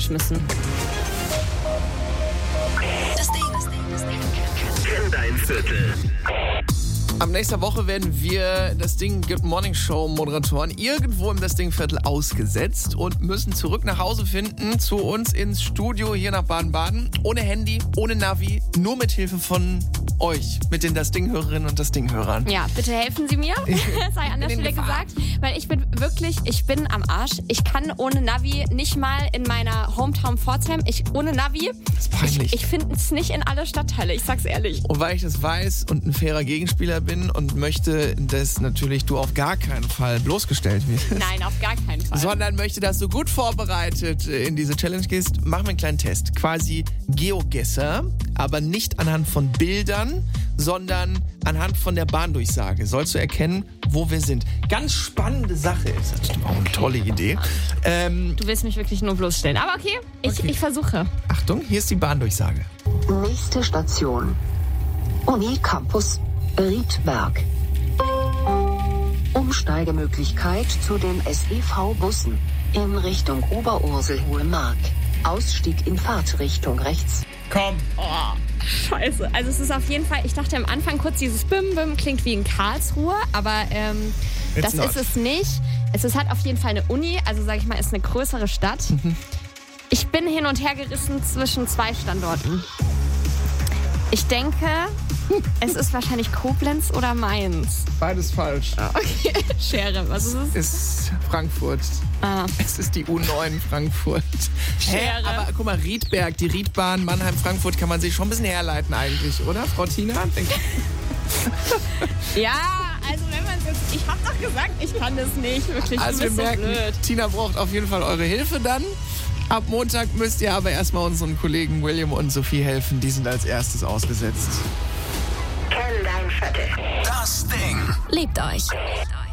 rausgeschmissen. Das Ding. Kenn dein Viertel. Ab nächster Woche werden wir das Ding Good Morning Show Moderatoren irgendwo im Das Ding Viertel ausgesetzt und müssen zurück nach Hause finden, zu uns ins Studio hier nach Baden-Baden. Ohne Handy, ohne Navi, nur mit Hilfe von euch, mit den Das Ding Hörerinnen und Das Ding Hörern. Ja, bitte helfen Sie mir, sei an der Stelle gesagt, weil ich bin am Arsch. Ich kann ohne Navi nicht mal in meiner Hometown Pforzheim, ohne Navi, Das ist peinlich. ich finde es nicht in alle Stadtteile, ich sag's ehrlich. Und weil ich das weiß und ein fairer Gegenspieler bin und möchte, dass natürlich du auf gar keinen Fall bloßgestellt wirst. Nein, auf gar keinen Fall. Sondern möchte, dass du gut vorbereitet in diese Challenge gehst, machen wir einen kleinen Test. Quasi Geogesser, aber nicht anhand von Bildern, sondern anhand von der Bahndurchsage. Sollst du erkennen, wo wir sind. Ganz spannende Sache ist das. Auch eine tolle Idee. Du willst mich wirklich nur bloßstellen. Aber okay, ich versuche. Achtung, hier ist die Bahndurchsage. Nächste Station. Uni Campus Riedberg. Umsteigemöglichkeit zu den SEV-Bussen in Richtung Oberursel-Hohe-Mark. Ausstieg in Fahrtrichtung rechts. Komm. Oh, scheiße. Also es ist auf jeden Fall, ich dachte am Anfang kurz, dieses Bim-Bim klingt wie in Karlsruhe, aber das not. ist es nicht. Es ist halt auf jeden Fall eine Uni, also sage ich mal, ist eine größere Stadt. Ich bin hin und her gerissen zwischen 2 Standorten. Ich denke, es ist wahrscheinlich Koblenz oder Mainz. Beides falsch. Okay, Schere, was ist es? Ist Frankfurt. Ah. Es ist die U9 Frankfurt. Schere. Aber guck mal, Riedberg, die Riedbahn Mannheim-Frankfurt kann man sich schon ein bisschen herleiten eigentlich, oder, Frau Tina? Ja, also wenn man es jetzt... Ich hab doch gesagt, ich kann das nicht. Wirklich, Also du wir bist so merken, blöd. Tina braucht auf jeden Fall eure Hilfe dann. Ab Montag müsst ihr aber erstmal unseren Kollegen William und Sophie helfen. Die sind als erstes ausgesetzt. Kenn dein Viertel. Das Ding. Liebt euch.